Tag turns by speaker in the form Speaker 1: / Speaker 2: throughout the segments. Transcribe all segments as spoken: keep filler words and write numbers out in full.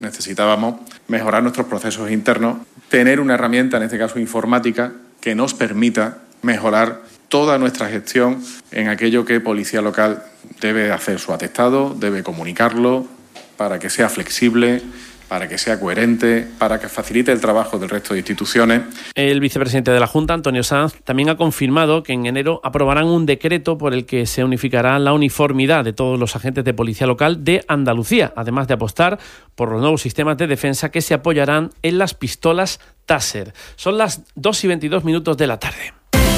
Speaker 1: Necesitábamos mejorar nuestros procesos internos, tener una herramienta, en este caso informática, que nos permita mejorar toda nuestra gestión en aquello que Policía Local debe hacer su atestado, debe comunicarlo para que sea flexible, para que sea coherente, para que facilite el trabajo del resto de instituciones.
Speaker 2: El vicepresidente de la Junta, Antonio Sanz, también ha confirmado que en enero aprobarán un decreto por el que se unificará la uniformidad de todos los agentes de Policía Local de Andalucía, además de apostar por los nuevos sistemas de defensa que se apoyarán en las pistolas Taser. Son las dos y veintidós minutos de la tarde.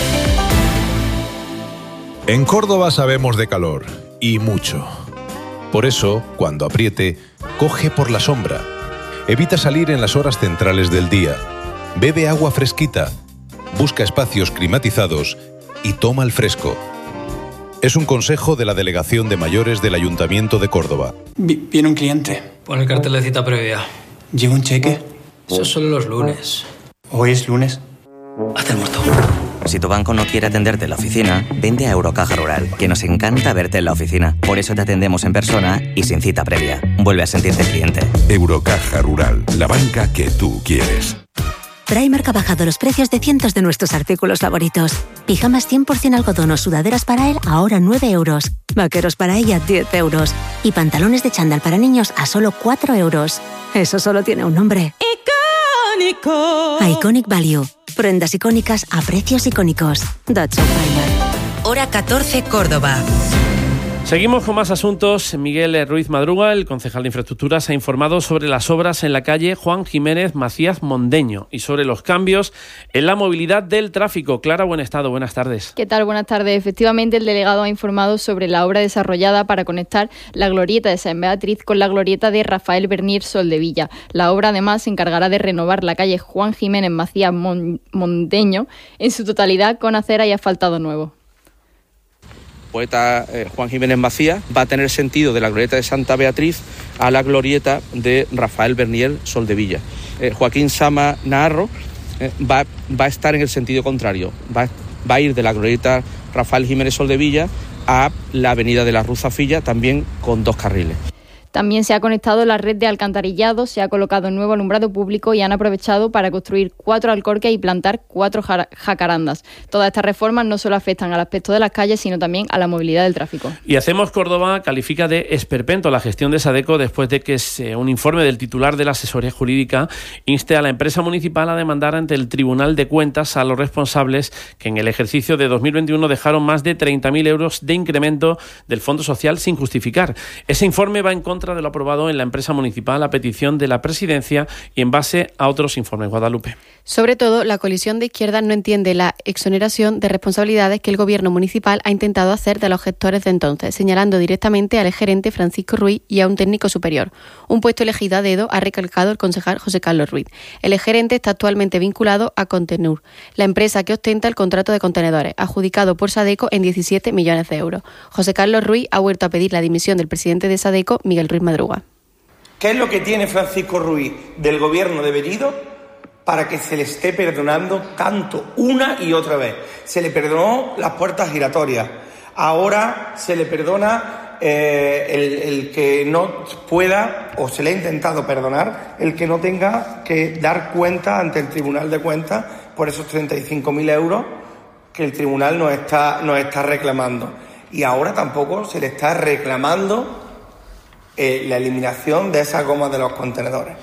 Speaker 3: En Córdoba sabemos de calor, y mucho. Por eso, cuando apriete, coge por la sombra. Evita salir en las horas centrales del día. Bebe agua fresquita. Busca espacios climatizados y toma el fresco. Es un consejo de la Delegación de Mayores del Ayuntamiento de Córdoba.
Speaker 4: Viene un cliente.
Speaker 5: Pon el cartel de cita previa.
Speaker 4: ¿Lleva un cheque?
Speaker 5: Eso son los lunes.
Speaker 4: ¿Hoy es lunes?
Speaker 5: Hazte el muerto.
Speaker 6: Si tu banco no quiere atenderte en la oficina, vente a Eurocaja Rural, que nos encanta verte en la oficina. Por eso te atendemos en persona y sin cita previa. Vuelve a sentirte cliente.
Speaker 7: Eurocaja Rural, la banca que tú quieres.
Speaker 8: Primark ha bajado los precios de cientos de nuestros artículos favoritos. Pijamas cien por ciento algodón o sudaderas para él, ahora nueve euros. Vaqueros para ella, diez euros. Y pantalones de chándal para niños a solo cuatro euros. Eso solo tiene un nombre. ¡Icónico! Iconic Value. Prendas icónicas a precios icónicos. That's all Primark.
Speaker 9: Hora catorce, Córdoba.
Speaker 2: Seguimos con más asuntos. Miguel Ruiz Madruga, el concejal de Infraestructuras, ha informado sobre las obras en la calle Juan Jiménez Macías Mondeño y sobre los cambios en la movilidad del tráfico. Clara Buenestado, buenas tardes.
Speaker 10: ¿Qué tal? Buenas tardes. Efectivamente, el delegado ha informado sobre la obra desarrollada para conectar la glorieta de San Beatriz con la glorieta de Rafael Bernier Soldevilla. La obra, además, se encargará de renovar la calle Juan Jiménez Macías Mondeño en su totalidad con acera y asfaltado nuevo.
Speaker 11: Poeta eh, Juan Jiménez Macías va a tener sentido de la glorieta de Santa Beatriz a la glorieta de Rafael Bernier Soldevilla. Eh, Joaquín Sama Naharro eh, va, va a estar en el sentido contrario, va, va a ir de la glorieta Rafael Jiménez Soldevilla a la avenida de la Ruzafilla, también con dos carriles.
Speaker 10: También se ha conectado la red de alcantarillado, se ha colocado nuevo alumbrado público y han aprovechado para construir cuatro alcorques y plantar cuatro jacarandas. Todas estas reformas no solo afectan al aspecto de las calles, sino también a la movilidad del tráfico.
Speaker 2: Y Hacemos Córdoba califica de esperpento la gestión de Sadeco después de que un informe del titular de la asesoría jurídica inste a la empresa municipal a demandar ante el Tribunal de Cuentas a los responsables que en el ejercicio de dos mil veintiuno dejaron más de treinta mil euros de incremento del Fondo Social sin justificar. Ese informe va en contra de lo aprobado en la empresa municipal a petición de la presidencia y en base a otros informes. Guadalupe.
Speaker 12: Sobre todo, la coalición de izquierdas no entiende la exoneración de responsabilidades que el gobierno municipal ha intentado hacer de los gestores de entonces, señalando directamente al gerente Francisco Ruiz y a un técnico superior. Un puesto elegido a dedo, ha recalcado el concejal José Carlos Ruiz. El gerente está actualmente vinculado a Contenur, la empresa que ostenta el contrato de contenedores, adjudicado por Sadeco en diecisiete millones de euros. José Carlos Ruiz ha vuelto a pedir la dimisión del presidente de Sadeco, Miguel Ruiz Madruga.
Speaker 13: ¿Qué es lo que tiene Francisco Ruiz del gobierno de Bellido para que se le esté perdonando tanto una y otra vez? Se le perdonó las puertas giratorias, ahora se le perdona eh, el, el que no pueda, o se le ha intentado perdonar, el que no tenga que dar cuenta ante el Tribunal de Cuentas por esos treinta y cinco mil euros que el tribunal nos está, nos está reclamando. Y ahora tampoco se le está reclamando Eh, la eliminación de esas gomas de los contenedores.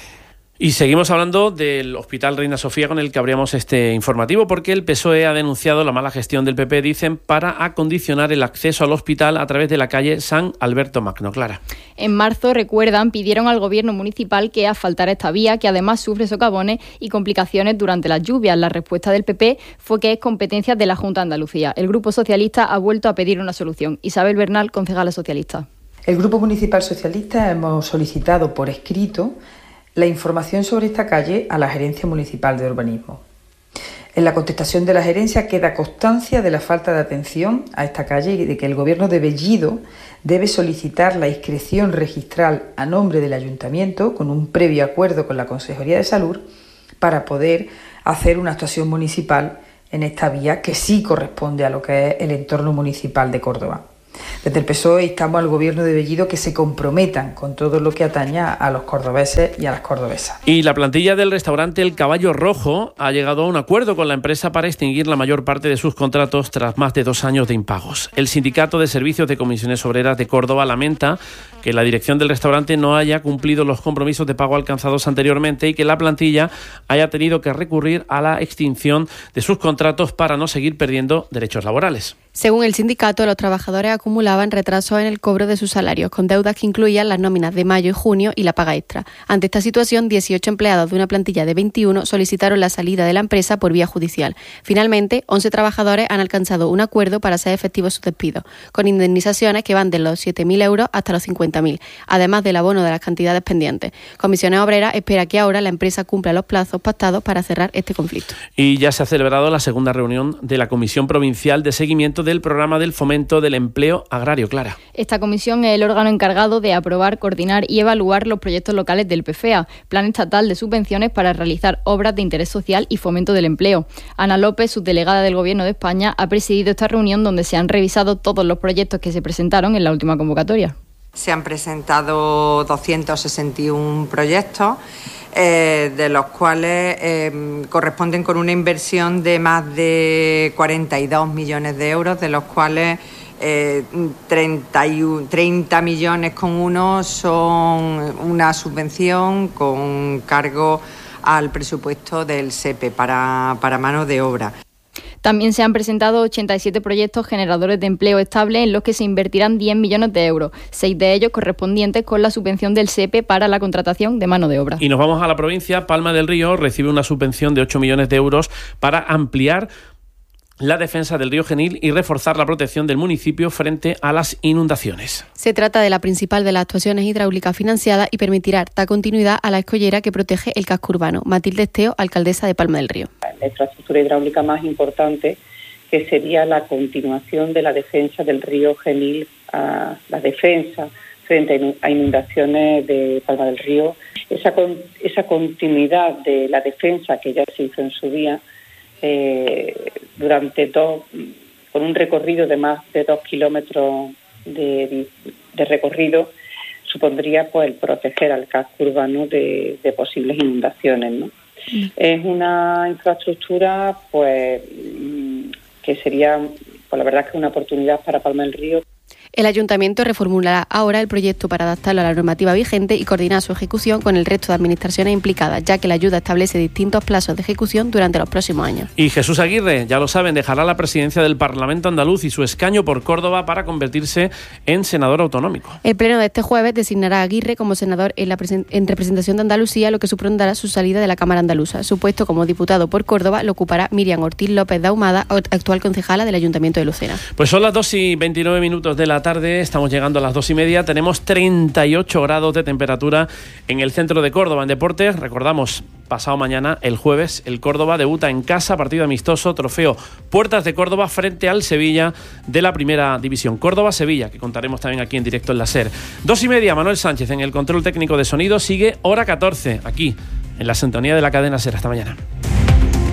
Speaker 2: Y seguimos hablando del Hospital Reina Sofía, con el que abríamos este informativo, porque el P S O E ha denunciado la mala gestión del P P, dicen, para acondicionar el acceso al hospital a través de la calle San Alberto Magno. Clara.
Speaker 10: En marzo, recuerdan, pidieron al gobierno municipal que asfaltara esta vía, que además sufre socavones y complicaciones durante las lluvias. La respuesta del P P fue que es competencia de la Junta de Andalucía. El Grupo Socialista ha vuelto a pedir una solución. Isabel Bernal, concejala socialista.
Speaker 14: El Grupo Municipal Socialista hemos solicitado por escrito la información sobre esta calle a la Gerencia Municipal de Urbanismo. En la contestación de la gerencia queda constancia de la falta de atención a esta calle y de que el Gobierno de Bellido debe solicitar la inscripción registral a nombre del Ayuntamiento con un previo acuerdo con la Consejería de Salud para poder hacer una actuación municipal en esta vía que sí corresponde a lo que es el entorno municipal de Córdoba. Desde el P S O E instamos al Gobierno de Bellido que se comprometan con todo lo que atañe a los cordobeses y a las cordobesas.
Speaker 2: Y la plantilla del restaurante El Caballo Rojo ha llegado a un acuerdo con la empresa para extinguir la mayor parte de sus contratos tras más de dos años de impagos. El Sindicato de Servicios de Comisiones Obreras de Córdoba lamenta que la dirección del restaurante no haya cumplido los compromisos de pago alcanzados anteriormente y que la plantilla haya tenido que recurrir a la extinción de sus contratos para no seguir perdiendo derechos laborales.
Speaker 12: Según el sindicato, los trabajadores acumulaban retrasos en el cobro de sus salarios, con deudas que incluían las nóminas de mayo y junio y la paga extra. Ante esta situación, dieciocho empleados de una plantilla de veintiuno solicitaron la salida de la empresa por vía judicial. Finalmente, once trabajadores han alcanzado un acuerdo para hacer efectivos sus despidos, con indemnizaciones que van de los siete mil euros hasta los cincuenta mil, además del abono de las cantidades pendientes. Comisiones Obreras espera que ahora la empresa cumpla los plazos pactados para cerrar este conflicto.
Speaker 2: Y ya se ha celebrado la segunda reunión de la Comisión Provincial de Seguimiento del Programa del Fomento del Empleo Agrario. Clara.
Speaker 10: Esta comisión es el órgano encargado de aprobar, coordinar y evaluar los proyectos locales del P F E A, Plan Estatal de Subvenciones para realizar obras de interés social y fomento del empleo. Ana López, subdelegada del Gobierno de España, ha presidido esta reunión donde se han revisado todos los proyectos que se presentaron en la última convocatoria.
Speaker 9: Se han presentado doscientos sesenta y uno proyectos, eh, de los cuales eh, corresponden con una inversión de más de cuarenta y dos millones de euros, de los cuales eh, treinta, y uno, treinta millones con uno son una subvención con cargo al presupuesto del S E P E para, para mano de obra.
Speaker 10: También se han presentado ochenta y siete proyectos generadores de empleo estable en los que se invertirán diez millones de euros, seis de ellos correspondientes con la subvención del S E P E para la contratación de mano de obra.
Speaker 2: Y nos vamos a la provincia. Palma del Río recibe una subvención de ocho millones de euros para ampliar la defensa del río Genil y reforzar la protección del municipio frente a las inundaciones.
Speaker 12: Se trata de la principal de las actuaciones hidráulicas financiadas y permitirá dar continuidad a la escollera que protege el casco urbano. Matilde Esteo, alcaldesa de Palma del Río.
Speaker 15: La infraestructura hidráulica más importante, que sería la continuación de la defensa del río Genil, a la defensa frente a inundaciones de Palma del Río. Esa, esa continuidad de la defensa que ya se hizo en su día, Eh, durante dos, con un recorrido de más de dos kilómetros de, de recorrido, supondría pues el proteger al casco urbano de, de posibles inundaciones, ¿no? Mm. Es una infraestructura pues que sería, pues la verdad que una oportunidad para Palma del Río.
Speaker 12: El Ayuntamiento reformulará ahora el proyecto para adaptarlo a la normativa vigente y coordinar su ejecución con el resto de administraciones implicadas, ya que la ayuda establece distintos plazos de ejecución durante los próximos años.
Speaker 2: Y Jesús Aguirre, ya lo saben, dejará la presidencia del Parlamento andaluz y su escaño por Córdoba para convertirse en senador autonómico.
Speaker 12: El pleno de este jueves designará a Aguirre como senador en, la presen- en representación de Andalucía, lo que supondrá su salida de la Cámara Andaluza. Su puesto como diputado por Córdoba lo ocupará Miriam Ortiz López de Ahumada, actual concejala del Ayuntamiento de Lucena.
Speaker 2: Pues son las dos y veintinueve minutos de la tarde, estamos llegando a las dos y media, tenemos treinta y ocho grados de temperatura en el centro de Córdoba. En deportes, recordamos, pasado mañana, el jueves, el Córdoba debuta en casa, partido amistoso, trofeo Puertas de Córdoba frente al Sevilla de la primera división. Córdoba-Sevilla, que contaremos también aquí en directo en la SER. Dos y media, Manuel Sánchez en el control técnico de sonido, sigue hora catorce, aquí, en la sintonía de la cadena SER. Hasta mañana.